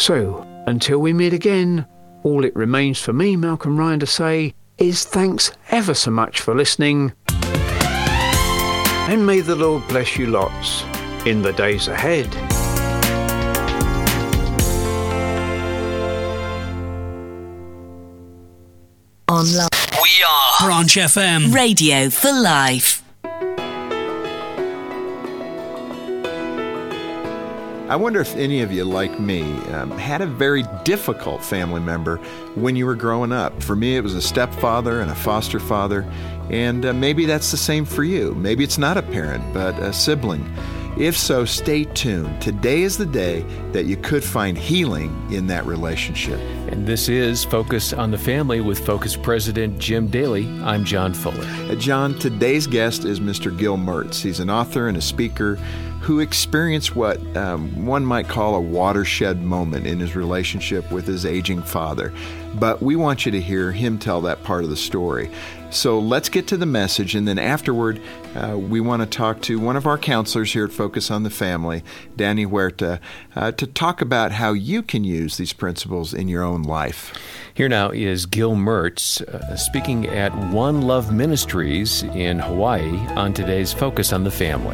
So, until we meet again, all it remains for me, Malcolm Ryan, to say is thanks ever so much for listening. And may the Lord bless you lots in the days ahead. Online. We are Branch FM. Radio for life. I wonder if any of you, like me, had a very difficult family member when you were growing up. For me, it was a stepfather and a foster father, and maybe that's the same for you. Maybe it's not a parent, but a sibling. If so, stay tuned. Today is the day that you could find healing in that relationship. And this is Focus on the Family with Focus President Jim Daly. I'm John Fuller. John, today's guest is Mr. Gil Mertz. He's an author and a speaker who experienced what one might call a watershed moment in his relationship with his aging father. But we want you to hear him tell that part of the story. So let's get to the message, and then afterward, we want to talk to one of our counselors here at Focus on the Family, Danny Huerta, to talk about how you can use these principles in your own life. Here now is Gil Mertz speaking at One Love Ministries in Hawaii on today's Focus on the Family.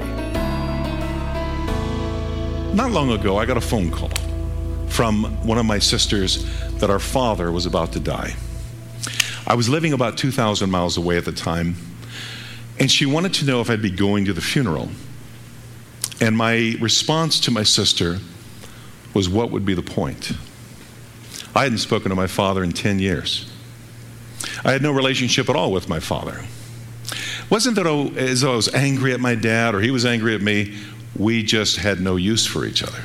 Not long ago, I got a phone call from one of my sisters that our father was about to die. I was living about 2,000 miles away at the time, and she wanted to know if I'd be going to the funeral. And my response to my sister was, what would be the point? I hadn't spoken to my father in 10 years. I had no relationship at all with my father. It wasn't that as though I was angry at my dad or he was angry at me. We just had no use for each other.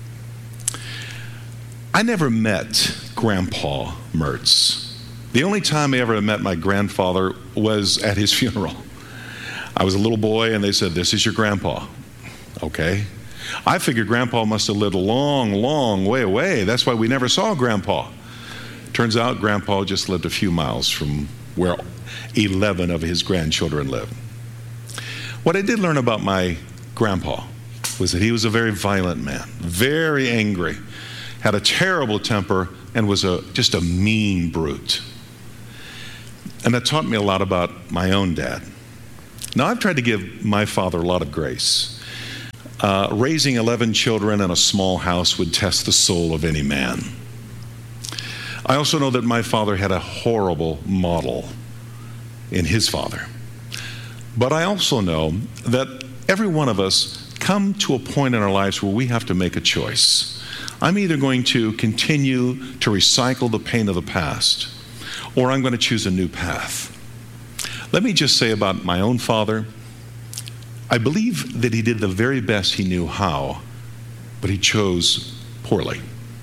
I never met Grandpa Mertz. The only time I ever met my grandfather was at his funeral. I was a little boy and they said, "This is your grandpa." Okay. I figured Grandpa must have lived a long, long way away. That's why we never saw Grandpa. Turns out Grandpa just lived a few miles from where 11 of his grandchildren lived. What I did learn about my grandpa was that he was a very violent man, very angry, had a terrible temper, and was just a mean brute. And that taught me a lot about my own dad. Now, I've tried to give my father a lot of grace. Raising 11 children in a small house would test the soul of any man. I also know that my father had a horrible model in his father. But I also know that every one of us come to a point in our lives where we have to make a choice. I'm either going to continue to recycle the pain of the past, or I'm going to choose a new path. Let me just say about my own father, I believe that he did the very best he knew how, but he chose poorly.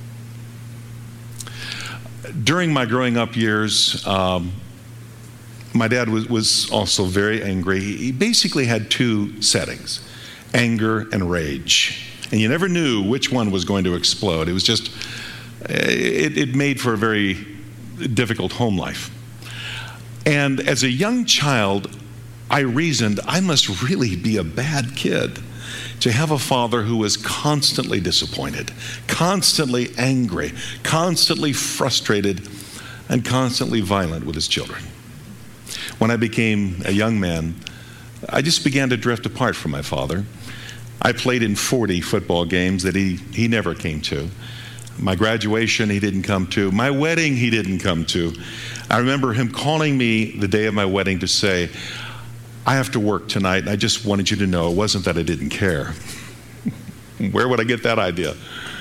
During my growing up years, my dad was also very angry. He basically had two settings, anger and rage. And you never knew which one was going to explode. It was just, it made for a very difficult home life. And as a young child, I reasoned I must really be a bad kid to have a father who was constantly disappointed, constantly angry, constantly frustrated, and constantly violent with his children. When I became a young man, I just began to drift apart from my father. I played in 40 football games that he never came to. My graduation, he didn't come to. My wedding, he didn't come to. I remember him calling me the day of my wedding to say, "I have to work tonight, and I just wanted you to know it wasn't that I didn't care." Where would I get that idea?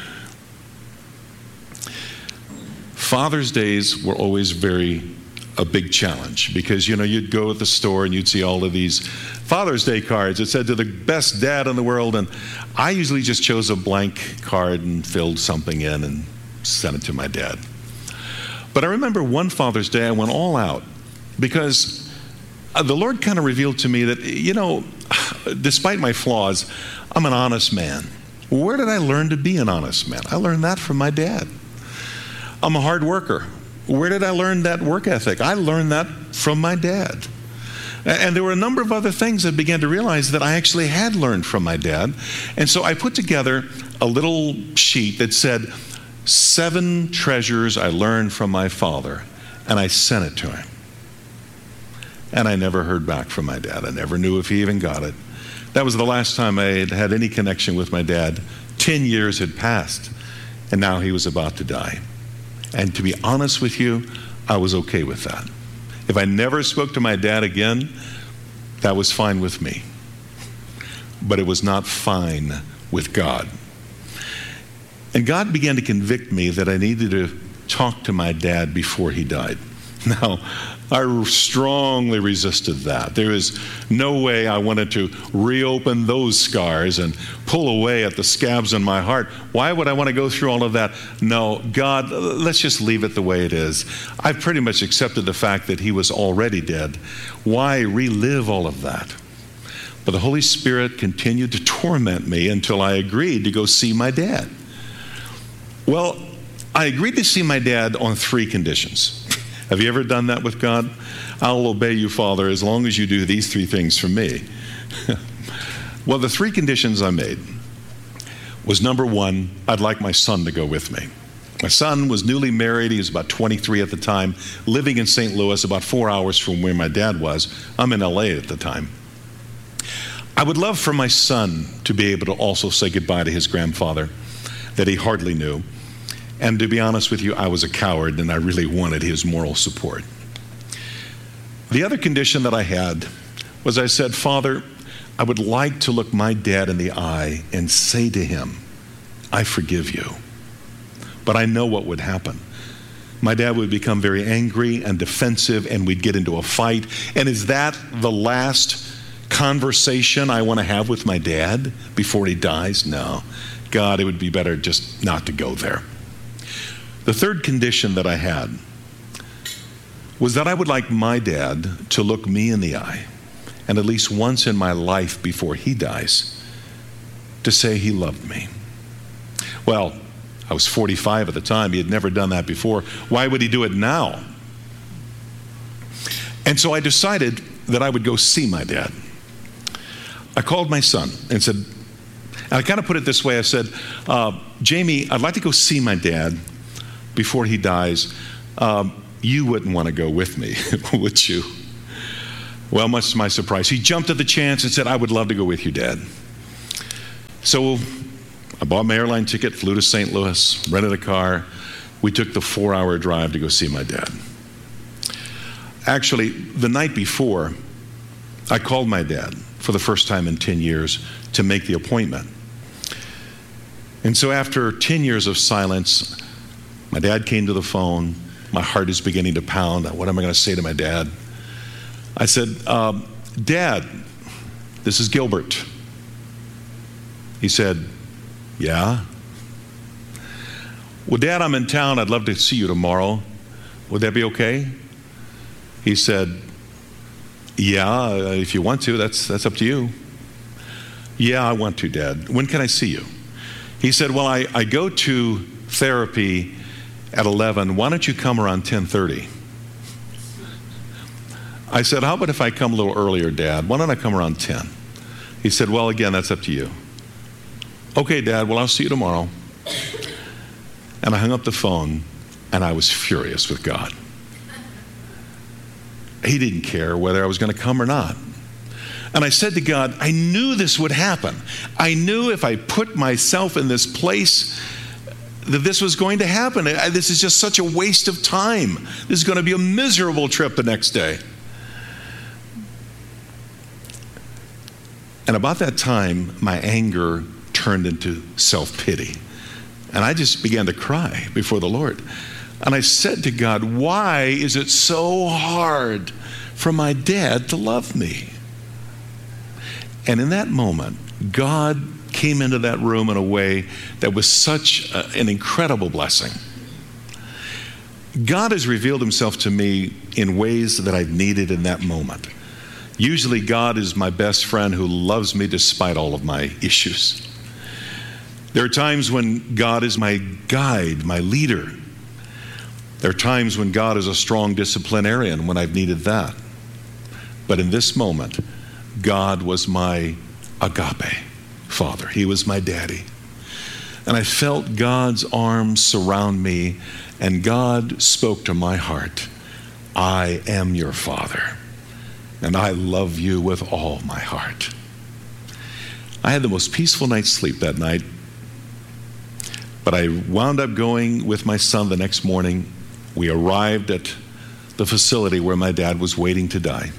Father's Days were always a big challenge because, you'd go at the store and you'd see all of these Father's Day cards that said to the best dad in the world, and I usually just chose a blank card and filled something in and sent it to my dad. But I remember one Father's Day I went all out because the Lord kind of revealed to me that, despite my flaws, I'm an honest man. Where did I learn to be an honest man? I learned that from my dad. I'm a hard worker. Where did I learn that work ethic? I learned that from my dad. And there were a number of other things I began to realize that I actually had learned from my dad. And so I put together a little sheet that said 7 treasures I learned from my father, and I sent it to him. And I never heard back from my dad. I never knew if he even got it. That was the last time I had any connection with my dad. 10 years had passed, and now he was about to die. And to be honest with you, I was okay with that. If I never spoke to my dad again, that was fine with me. But it was not fine with God. And God began to convict me that I needed to talk to my dad before he died. Now, I strongly resisted that. There is no way I wanted to reopen those scars and pull away at the scabs in my heart. Why would I want to go through all of that? No, God, let's just leave it the way it is. I've pretty much accepted the fact that he was already dead. Why relive all of that? But the Holy Spirit continued to torment me until I agreed to go see my dad. Well, I agreed to see my dad on 3 conditions. Have you ever done that with God? I'll obey you, Father, as long as you do these 3 things for me. Well, the 3 conditions I made was, number 1, I'd like my son to go with me. My son was newly married. He was about 23 at the time, living in St. Louis, about 4 hours from where my dad was. I'm in LA at the time. I would love for my son to be able to also say goodbye to his grandfather that he hardly knew. And to be honest with you, I was a coward and I really wanted his moral support. The other condition that I had was I said, Father, I would like to look my dad in the eye and say to him, I forgive you. But I know what would happen. My dad would become very angry and defensive and we'd get into a fight. And is that the last conversation I want to have with my dad before he dies? No. God, it would be better just not to go there. The third condition that I had was that I would like my dad to look me in the eye, and at least once in my life before he dies, to say he loved me. Well, I was 45 at the time. He had never done that before. Why would he do it now? And so I decided that I would go see my dad. I called my son and said, and I kind of put it this way. I said, Jamie, I'd like to go see my dad before he dies. You wouldn't want to go with me, would you? Well, much to my surprise, he jumped at the chance and said, I would love to go with you, Dad. So I bought my airline ticket, flew to St. Louis, rented a car. We took the 4-hour drive to go see my dad. Actually, the night before, I called my dad for the first time in 10 years to make the appointment. And so after 10 years of silence, my dad came to the phone. My heart is beginning to pound. What am I going to say to my dad? I said, Dad, this is Gilbert. He said, yeah? Well, Dad, I'm in town. I'd love to see you tomorrow. Would that be okay? He said, yeah, if you want to, that's up to you. Yeah, I want to, Dad. When can I see you? He said, well, I go to therapy at 11. Why don't you come around 10:30? I said, how about if I come a little earlier, Dad? Why don't I come around 10? He said, well, again, that's up to you. Okay, Dad, well, I'll see you tomorrow. And I hung up the phone, and I was furious with God. He didn't care whether I was going to come or not. And I said to God, I knew this would happen. I knew if I put myself in this place that this was going to happen. This is just such a waste of time. This is going to be a miserable trip the next day. And about that time, my anger turned into self-pity. And I just began to cry before the Lord. And I said to God, why is it so hard for my dad to love me? And in that moment, God came into that room in a way that was such an incredible blessing. God has revealed himself to me in ways that I've needed in that moment. Usually God is my best friend who loves me despite all of my issues. There are times when God is my guide, my leader. There are times when God is a strong disciplinarian when I've needed that. But in this moment, God was my agape father. He was my daddy. And I felt God's arms surround me, and God spoke to my heart, I am your father, and I love you with all my heart. I had the most peaceful night's sleep that night, but I wound up going with my son the next morning. We arrived at the facility where my dad was waiting to die.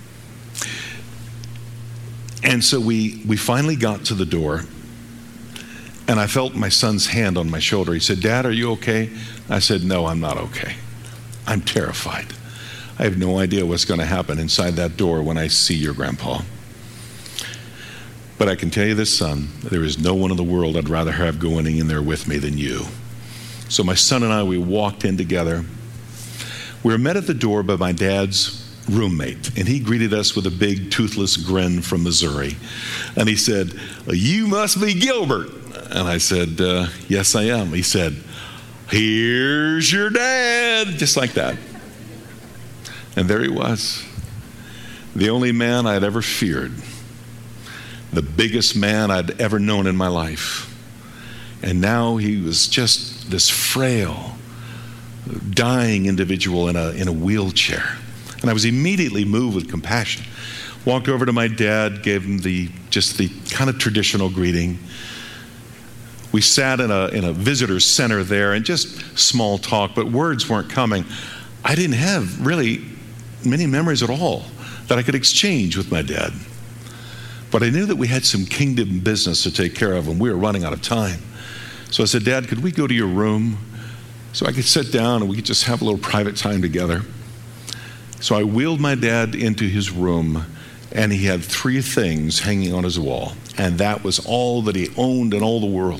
And so we finally got to the door, and I felt my son's hand on my shoulder. He said, Dad, are you okay? I said, no, I'm not okay. I'm terrified. I have no idea what's going to happen inside that door when I see your grandpa. But I can tell you this, son, there is no one in the world I'd rather have going in there with me than you. So my son and I, we walked in together. We were met at the door by my dad's roommate, and he greeted us with a big toothless grin from Missouri. And he said, you must be Gilbert. And I said, yes, I am. He said, here's your dad, just like that. And there he was, the only man I'd ever feared, the biggest man I'd ever known in my life. And now he was just this frail, dying individual in a wheelchair. And I was immediately moved with compassion. Walked over to my dad, gave him the kind of traditional greeting. We sat in a visitor center there and just small talk, but words weren't coming. I didn't have really many memories at all that I could exchange with my dad. But I knew that we had some kingdom business to take care of, and we were running out of time. So I said, Dad, could we go to your room so I could sit down and we could just have a little private time together? So I wheeled my dad into his room, and he had 3 things hanging on his wall, and that was all that he owned in all the world.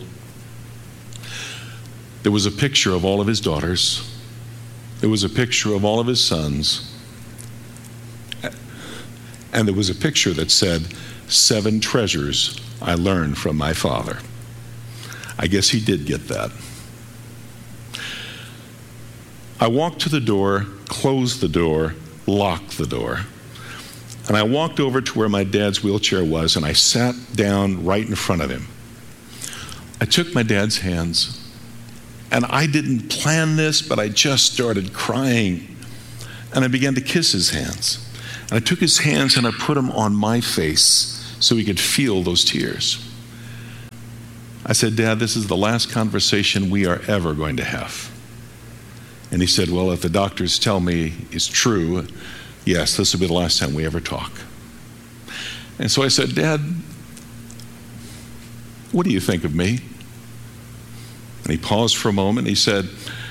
There was a picture of all of his daughters. There was a picture of all of his sons. And there was a picture that said, 7 treasures I learned from my father. I guess he did get that. I walked to the door, closed the door, locked the door. And I walked over to where my dad's wheelchair was, and I sat down right in front of him. I took my dad's hands, and I didn't plan this, but I just started crying. And I began to kiss his hands. And I took his hands and I put them on my face so he could feel those tears. I said, Dad, this is the last conversation we are ever going to have. And he said, well, if the doctors tell me it's true, yes, this will be the last time we ever talk. And so I said, Dad, what do you think of me? And he paused for a moment. He said,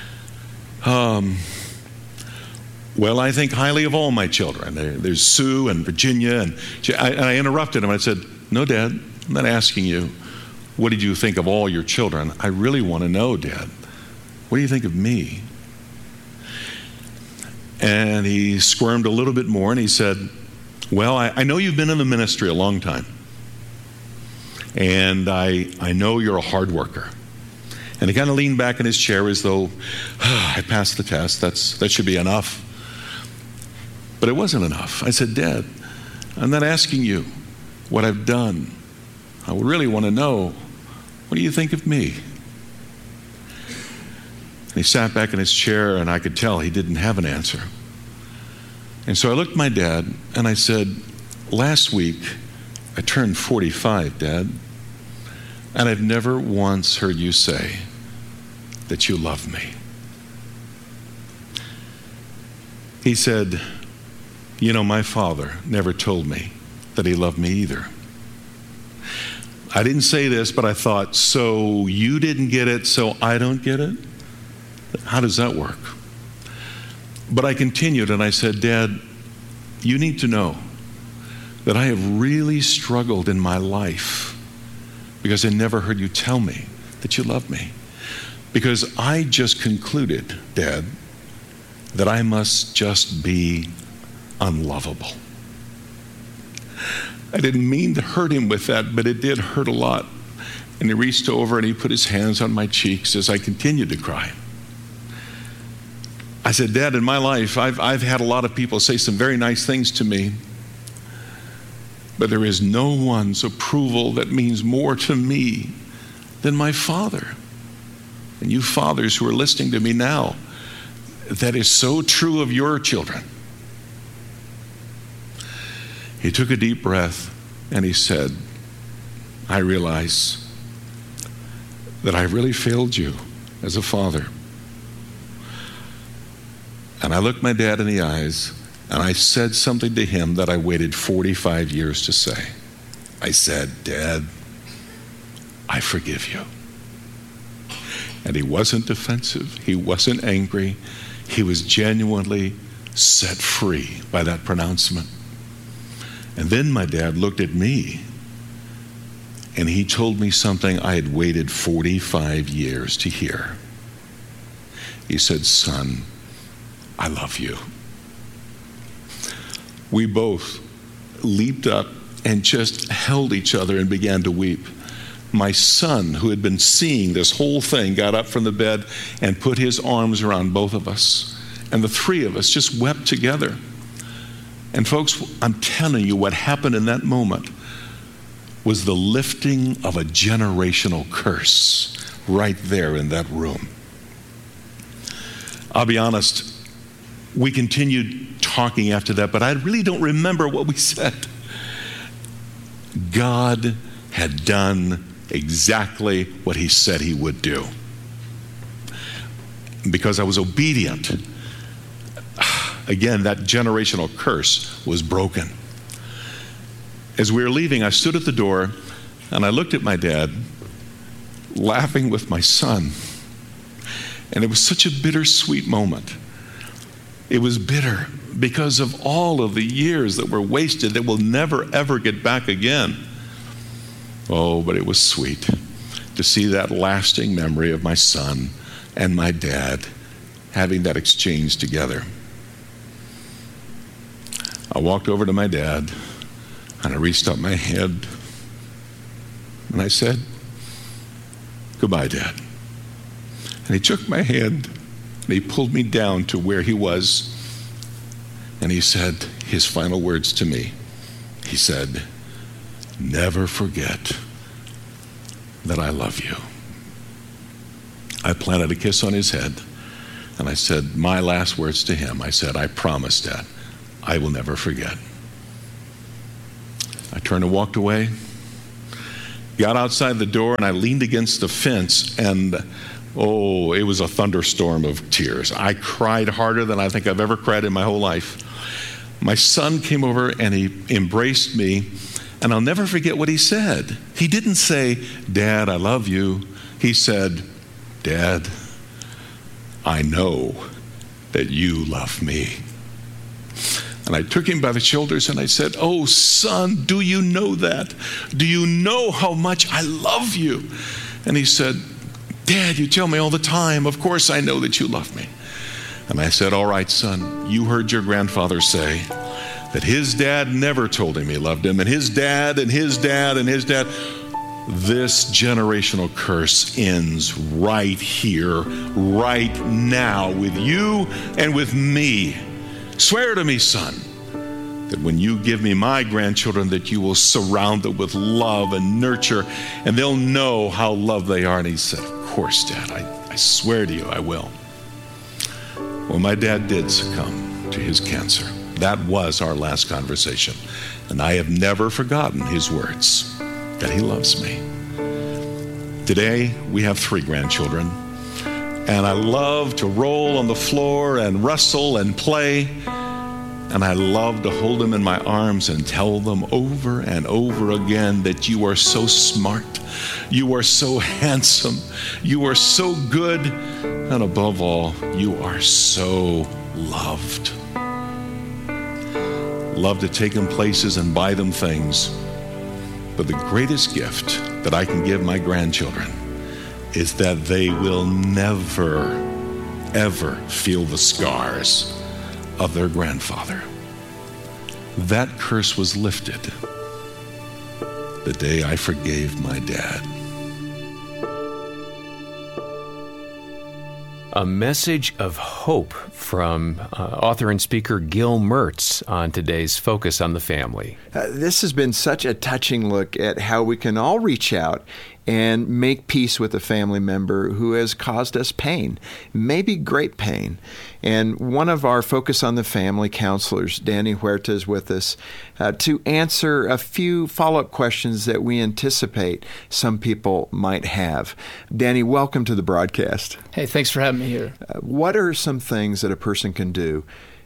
well, I think highly of all my children. There's Sue and Virginia. And I interrupted him. I said, no, Dad, I'm not asking you, what did you think of all your children? I really want to know, Dad. What do you think of me? And he squirmed a little bit more, and he said, well, I know you've been in the ministry a long time. And I know you're a hard worker. And he kind of leaned back in his chair as though, I passed the test. That should be enough. But it wasn't enough. I said, Dad, I'm not asking you what I've done. I really want to know, what do you think of me? And he sat back in his chair, and I could tell he didn't have an answer. And so I looked at my dad, and I said, last week, I turned 45, Dad, and I've never once heard you say that you love me. He said, you know, my father never told me that he loved me either. I didn't say this, but I thought, so you didn't get it, so I don't get it? How does that work? But I continued, and I said, Dad, you need to know that I have really struggled in my life because I never heard you tell me that you love me. Because I just concluded, Dad, that I must just be unlovable. I didn't mean to hurt him with that, but it did hurt a lot. And he reached over and he put his hands on my cheeks as I continued to cry. I said, Dad, in my life, I've had a lot of people say some very nice things to me, but there is no one's approval that means more to me than my father. And you fathers who are listening to me now, that is so true of your children. He took a deep breath and he said, I realize that I really failed you as a father. And I looked my dad in the eyes and I said something to him that I waited 45 years to say. I said, Dad, I forgive you. And he wasn't defensive. He wasn't angry. He was genuinely set free by that pronouncement. And then my dad looked at me and he told me something I had waited 45 years to hear. He said, son, I love you. We both leaped up and just held each other and began to weep. My son, who had been seeing this whole thing, got up from the bed and put his arms around both of us. And the three of us just wept together. And folks, I'm telling you, what happened in that moment was the lifting of a generational curse right there in that room. I'll be honest, we continued talking after that, but I really don't remember what we said. God had done exactly what he said he would do. Because I was obedient, again, that generational curse was broken. As we were leaving, I stood at the door and I looked at my dad, laughing with my son. And it was such a bittersweet moment. It was bitter because of all of the years that were wasted that we'll never, ever get back again. Oh, but it was sweet to see that lasting memory of my son and my dad having that exchange together. I walked over to my dad and I reached up my hand and I said, goodbye, Dad. And he took my hand and he pulled me down to where he was and he said his final words to me. He said, never forget that I love you. I planted a kiss on his head and I said my last words to him. I said, I promise, Dad, I will never forget. I turned and walked away, got outside the door, and I leaned against the fence, and oh, it was a thunderstorm of tears. I cried harder than I think I've ever cried in my whole life. My son came over and he embraced me, and I'll never forget what he said. He didn't say, Dad, I love you. He said, Dad, I know that you love me. And I took him by the shoulders and I said, oh, son, do you know that? Do you know how much I love you? And he said, Dad, you tell me all the time. Of course I know that you love me. And I said, all right, son, you heard your grandfather say that his dad never told him he loved him, and his dad and his dad and his dad. This generational curse ends right here, right now, with you and with me. Swear to me, son, that when you give me my grandchildren, that you will surround them with love and nurture, and they'll know how loved they are. And he said, of course, Dad, I swear to you, I will. Well, my dad did succumb to his cancer. That was our last conversation. And I have never forgotten his words, that he loves me. Today, we have 3 grandchildren. And I love to roll on the floor and wrestle and play. And I love to hold them in my arms and tell them over and over again that you are so smart, you are so handsome, you are so good, and above all, you are so loved. Love to take them places and buy them things. But the greatest gift that I can give my grandchildren is that they will never, ever feel the scars of their grandfather. That curse was lifted the day I forgave my dad. A message of hope from author and speaker Gil Mertz on today's Focus on the Family. This has been such a touching look at how we can all reach out and make peace with a family member who has caused us pain, maybe great pain. And one of our Focus on the Family counselors, Danny Huerta, is with us to answer a few follow-up questions that we anticipate some people might have. Danny, welcome to the broadcast. Hey, thanks for having me here. What are some things that a person can do?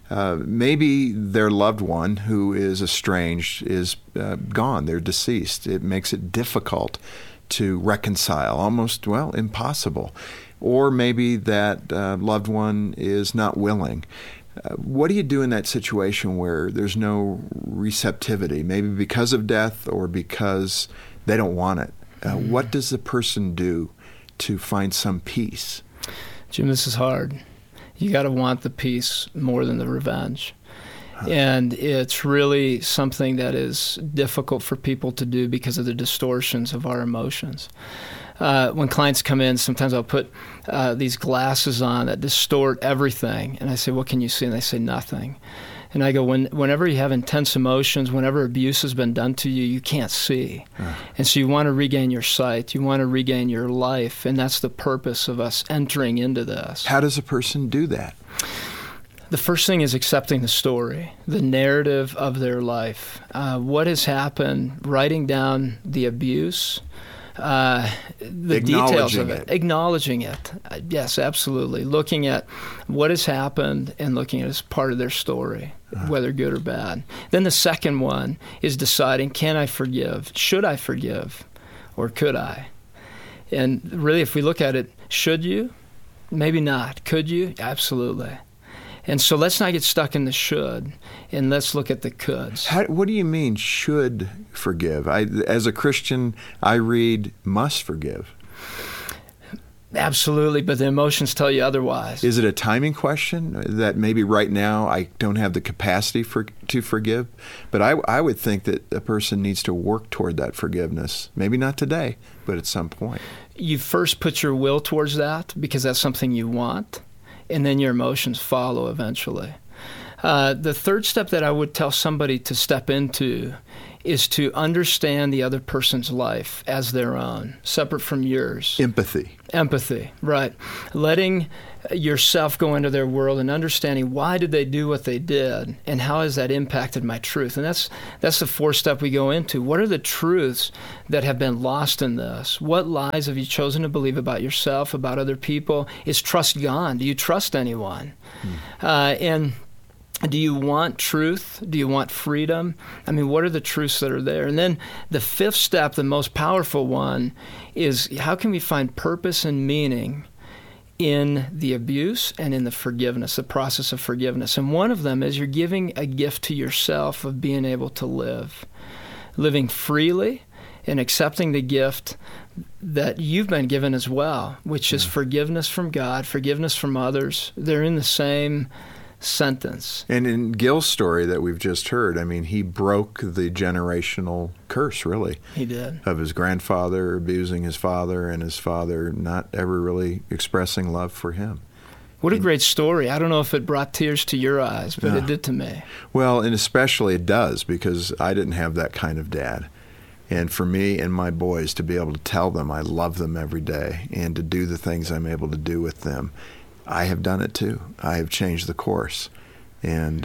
Maybe their loved one who is estranged is gone, they're deceased. It makes it difficult to reconcile, almost, impossible. Or maybe that loved one is not willing. What do you do in that situation where there's no receptivity, maybe because of death or because they don't want it? What does the person do to find some peace? Jim, this is hard. You got to want the peace more than the revenge. And it's really something that is difficult for people to do because of the distortions of our emotions. When clients come in, sometimes I'll put these glasses on that distort everything. And I say, what can you see? And they say, nothing. And I go, whenever you have intense emotions, whenever abuse has been done to you, you can't see. And so you want to regain your sight. You want to regain your life. And that's the purpose of us entering into this. How does a person do that? The first thing is accepting the story, the narrative of their life. What has happened, writing down the abuse, the details of it. Acknowledging it. Yes, absolutely. Looking at what has happened and looking at it as part of their story, whether good or bad. Then the second one is deciding, can I forgive? Should I forgive? Or could I? And really, if we look at it, should you? Maybe not. Could you? Absolutely. And so let's not get stuck in the should, and let's look at the coulds. What do you mean, should forgive? As a Christian, I read, must forgive. Absolutely, but the emotions tell you otherwise. Is it a timing question that maybe right now I don't have the capacity to forgive? But I would think that a person needs to work toward that forgiveness. Maybe not today, but at some point. You first put your will towards that because that's something you want. And then your emotions follow eventually. The third step that I would tell somebody to step into is to understand the other person's life as their own, separate from yours. Empathy, right. Letting yourself go into their world and understanding why did they do what they did and how has that impacted my truth. And that's the fourth step we go into. What are the truths that have been lost in this? What lies have you chosen to believe about yourself, about other people? Is trust gone? Do you trust anyone? And do you want truth? Do you want freedom? I mean, what are the truths that are there? And then the fifth step, the most powerful one, is how can we find purpose and meaning in the abuse and in the forgiveness, the process of forgiveness. And one of them is you're giving a gift to yourself of being able to live, living freely and accepting the gift that you've been given as well, which is forgiveness from God, forgiveness from others. They're in the same sentence. And in Gil's story that we've just heard, I mean, he broke the generational curse, really. He did. Of his grandfather abusing his father and his father not ever really expressing love for him. What a great story. I don't know if it brought tears to your eyes, but it did to me. Well, and especially it does because I didn't have that kind of dad. And for me and my boys to be able to tell them I love them every day and to do the things I'm able to do with them, I have done it too. I have changed the course. And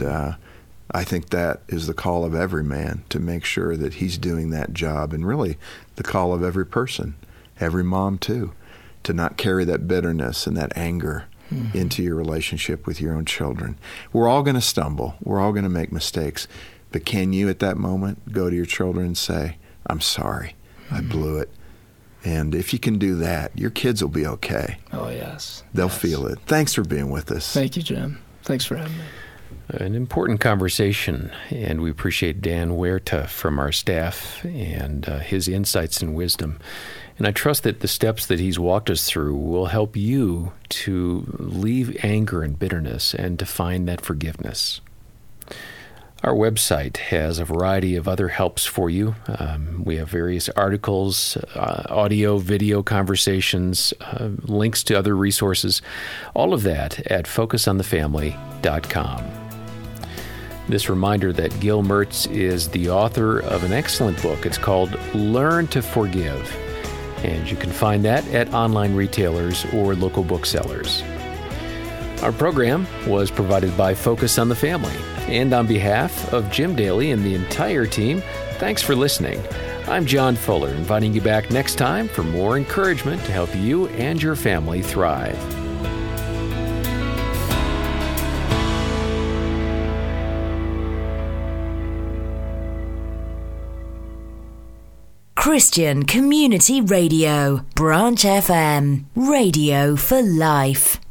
I think that is the call of every man, to make sure that he's doing that job, and really the call of every person, every mom too, to not carry that bitterness and that anger into your relationship with your own children. We're all going to stumble. We're all going to make mistakes. But can you at that moment go to your children and say, I'm sorry, I blew it. And if you can do that, your kids will be okay. Oh, yes. They'll feel it. Thanks for being with us. Thank you, Jim. Thanks for having me. An important conversation, and we appreciate Dan Huerta from our staff and his insights and wisdom. And I trust that the steps that he's walked us through will help you to leave anger and bitterness and to find that forgiveness. Our website has a variety of other helps for you. We have various articles, audio, video conversations, links to other resources, all of that at FocusOnTheFamily.com. This reminder that Gil Mertz is the author of an excellent book. It's called Learn to Forgive. and you can find that at online retailers or local booksellers. Our program was provided by Focus on the Family. And on behalf of Jim Daly and the entire team, thanks for listening. I'm John Fuller, inviting you back next time for more encouragement to help you and your family thrive. Christian Community Radio, Branch FM, Radio for Life.